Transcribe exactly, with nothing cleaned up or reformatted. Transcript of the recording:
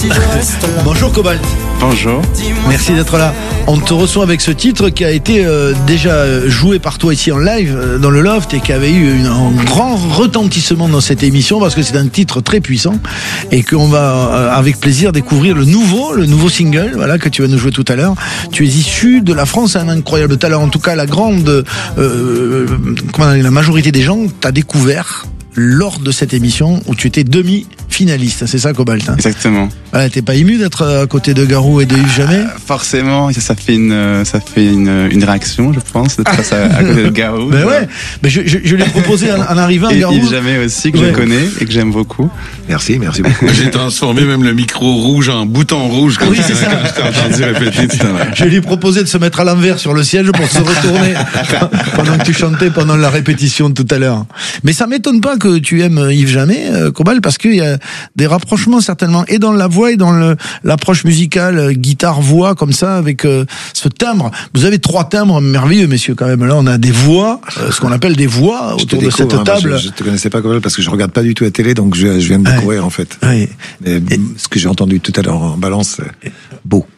si je reste là. Bonjour Cobalt. Bonjour. Merci d'être là. On te reçoit avec ce titre qui a été euh, déjà joué par toi ici en live euh, dans le Loft et qui avait eu une, un grand retentissement dans cette émission parce que c'est un titre très puissant et qu'on va euh, avec plaisir découvrir le nouveau, le nouveau single, voilà, que tu vas nous jouer tout à l'heure. Tu es issu de la France, un incroyable talent. En tout cas, la grande, euh, comment dire, la majorité des gens t'a découvert lors de cette émission où tu étais demi-finaliste, c'est ça Cobalt, hein? Exactement. Voilà, t'es pas ému d'être à côté de Garou et de Yves Jamais? Euh, forcément, ça fait une, ça fait une, une réaction, je pense, d'être face à, à côté de Garou. Ben ouais, ben je, je, je l'ai proposé en, en arrivant, et Garou. Yves Jamais aussi, que ouais. je connais et que j'aime beaucoup. Merci, merci beaucoup. J'ai transformé même le micro rouge en bouton rouge quand, Oui, c'est ça. quand je t'ai entendu répéter tout à l'heure. Je lui ai proposé de se mettre à l'envers sur le siège pour se retourner pendant que tu chantais pendant la répétition de tout à l'heure. Mais ça m'étonne pas que tu aimes Yves Jamais, euh, Cobalt, parce qu'il y a des rapprochements certainement, et dans la voix et dans le, l'approche musicale, euh, guitare-voix, comme ça, avec euh, ce timbre. Vous avez trois timbres merveilleux, messieurs, quand même. Là, on a des voix, euh, ce qu'on appelle des voix Je autour te de découvre, cette hein, table. moi, je, je te connaissais pas Cobalt parce que je regarde pas du tout la télé, donc je, je viens de découvrir ouais. en fait. Oui. Mais, Et... ce que j'ai entendu tout à l'heure en balance, c'est beau.